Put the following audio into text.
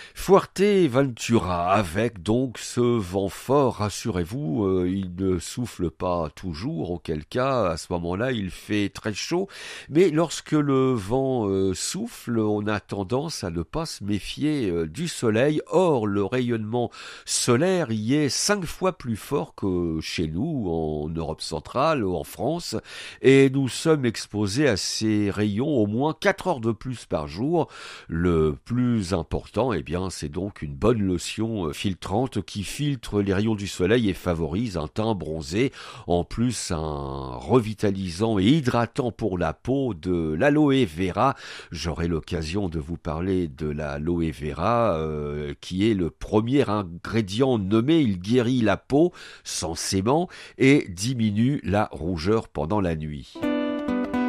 Fuerteventura, avec donc ce vent fort, rassurez-vous, il ne souffle pas toujours, auquel cas, à ce moment-là, il fait très chaud. Mais lorsque le vent souffle, on a tendance à ne pas se méfier du soleil. Or, le rayonnement solaire y est 5 fois plus fort que chez nous, en Europe centrale ou en France. Et nous sommes exposés à ces rayons au moins 4 heures de plus par jour. Le plus important, eh bien, c'est donc une bonne lotion filtrante qui filtre les rayons du soleil et favorise un teint bronzé. En plus, un revitalisant et hydratant pour la peau, de l'aloe vera. J'aurai l'occasion de vous parler de l'aloe vera, qui est le premier ingrédient nommé. Il guérit la peau sensément et diminue la rougeur pendant la nuit.